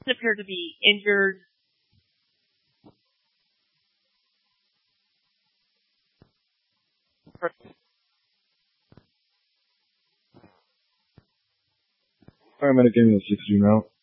appear to be injured. I'm gonna give you a 60 now.